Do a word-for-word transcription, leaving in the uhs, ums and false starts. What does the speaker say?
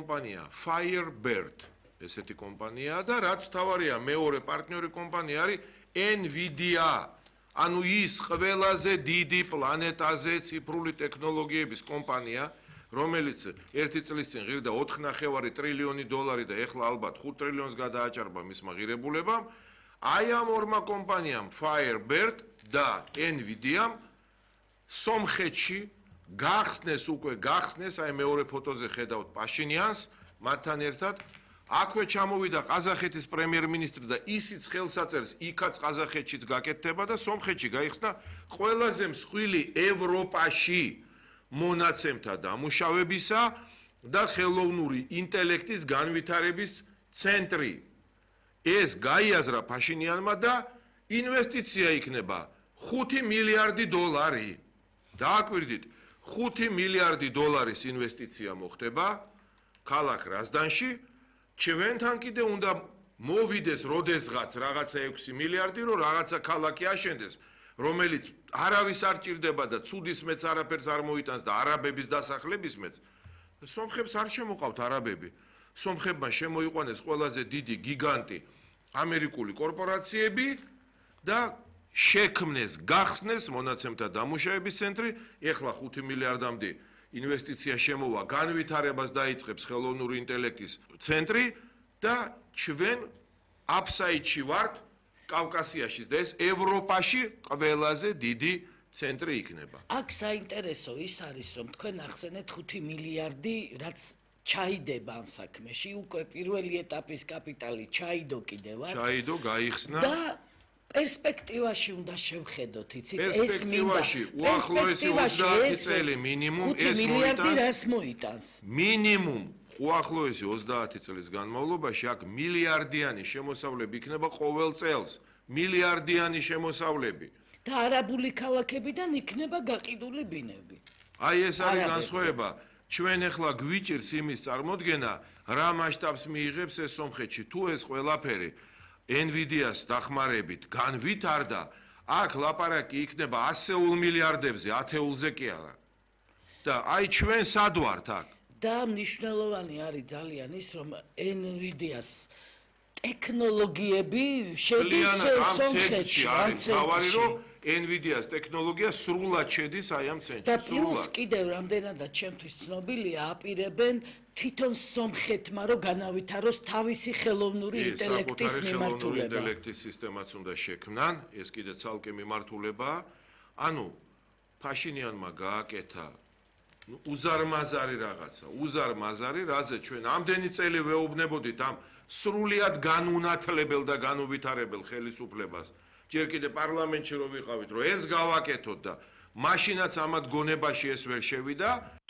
კომპანია Firebird, ესეთი კომპანიაა და რაც თავარია მეორე პარტნიორი კომპანია არის Nvidia. ანუ ის ყველაზე დიდი პლანეტაზე ციფრული ტექნოლოგიების კომპანია, რომელიც ერთი წლის წინ ღირდა ოთხ ნახევარი ტრილიონი დოლარი და ეხლა ალბათ ხუთ ტრილიონს გადააჭარბა მისმა ღირებულებამ. აი ამ ორმა კომპანიამ Firebird და Nvidia სომხეთში გახსნეს უკვე გახსნეს, აი მეორე ფოტოზე ხედავთ პაშინიანს, მათთან ერთად აქვე ჩამოვიდა ყაზახეთის პრემიერ-მინისტრი და ისიც ხელსაწერს იქაც ყაზახეთშიც გაკეთდება და სომხეთში გაიხსნა ყველაზე მსხვილი ევროპაში მონაცემთა დამუშავებისა და ხელოვნური ინტელექტის განვითარების ცენტრი. ეს გაიაზრა ფაშინიანმა და ინვესტიცია იქნება ხუთი მილიარდი დოლარი. დააკვირდით, ხუთი მილიარდი დოლარის ინვესტიცია მოხდება ქალაქ რაზდანში. ჩვენთან კიდე უნდა მოვიდეს როდესღაც რაღაცა ექვსი მილიარდი, რომ რაღაცა ქალაქი აშენდეს, რომელიც არავის არ ჭირდება და ცუდის მეც არაფერს არ მოიტანს და არაბების დასახლების მეც. სომხებს არ შემოყავთ არაბები. სომხებმა შემოიყვანეს ყველაზე დიდი გიგანტი ამერიკული კორპორაციები და შექმნეს, გახსნეს მონაცემთა დამუშავების ცენტრი, ეხლა ხუთი მილიარდამდე ინვესტიცია შემოვა, განვითარებას დაიწყებს ხელოვნური ინტელექტის ცენტრი და ჩვენ აფსაიდში ვართ კავკასიაში და ეს ევროპაში ყველაზე დიდი ცენტრი იქნება. აქ საინტერესო ის არის, რომ თქვენ ახსენეთ ხუთი მილიარდი, რაც ჩაიდება ამ საქმეში, უკვე პირველი ეტაპის კაპიტალი ჩაიდო კიდევაც. ჩაიდო, გაიხსნა და პერსპექტივაში უნდა შევხედოთ, იცით, ეს პერსპექტივაში უახლოესი ოცდაათი წელი მინიმუმ ეს მოიტანს მოიტანს. მინიმუმ უახლოესი ოცდაათი წლის განმავლობაში აქ მილიარდიანი შემოსავლები იქნება ყოველ წელს. მილიარდიანი შემოსავლები. და არაბული ქალაქებიდან იქნება გაყიდული ბინები. აი ეს არის განსხვავება. ჩვენ ახლა გვიჭირს იმის წარმოდგენა, რა მასშტაბს მიიღებს ეს სომხეთში, თუ ეს ყველაფერი Nvidia-ს დახმარებით განვითარდა, აქ ლაპარაკი იქნება ასეულ მილიარდებზე, ათეულზე კი არა. და აი ჩვენ სად ვართ აქ? და მნიშვნელოვანი არის ძალიან ის, რომ Nvidia-ს ტექნოლოგიები შედის სომხეთში, ამ ცენტრში. Nvidia-ს ტექნოლოგია სრულად შედის აი ამ ცენტრში. და პლუს კიდევ რამდენადაც ჩემთვის ცნობილია, აპირებენ თვითონ სომხეთმა რომ განავითაროს თავისი ხელოვნური ინტელექტის მიმართულება. ინტელექტის სისტემაც უნდა შექმნან, ეს კიდე ცალკე მიმართულებაა. ანუ ფაშინიანმა გააკეთა უზარმაზარი რაღაცა, უზარმაზარი, რაზე ჩვენ ამდენი წელი ვეუბნებოდით ამ სრულად განუნათლებელ და განუვითარებელ ხელისუფლებას. ჯერ კიდე პარლამენტში რო ვიყავით, რომ ეს გავაკეთოთ და მაშინაც ამათ გონებაში ეს ვერ შევიდა.